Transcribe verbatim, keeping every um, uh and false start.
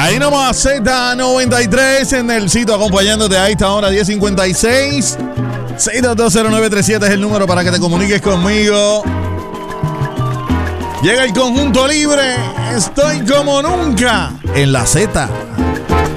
Ahí nomás Z noventa y tres en el sitio acompañándote a esta hora diez cincuenta y seis. seis dos dos cero nueve tres siete es el número para que te comuniques conmigo. Llega el conjunto libre. Estoy como nunca en la Z.